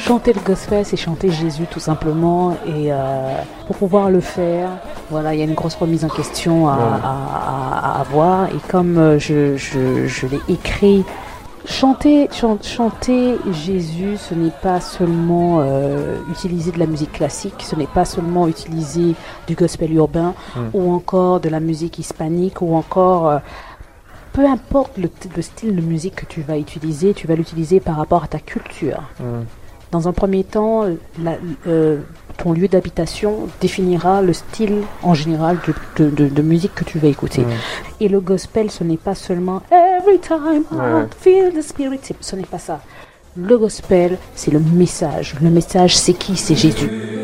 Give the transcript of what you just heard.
Chanter le gospel, c'est chanter Jésus tout simplement. Et pour pouvoir le faire, voilà, il y a une grosse remise en question à avoir. Et comme je l'ai écrit, chanter Jésus, ce n'est pas seulement utiliser de la musique classique, ce n'est pas seulement utiliser du gospel urbain ou encore de la musique hispanique ou encore... peu importe le style de musique que tu vas l'utiliser par rapport à ta culture. Dans un premier temps, ton lieu d'habitation définira le style en général de musique que tu vas écouter. Et le gospel, ce n'est pas seulement Every time I feel the spirit, ce n'est pas ça. Le gospel, c'est le message. Le message, c'est qui? C'est Jésus.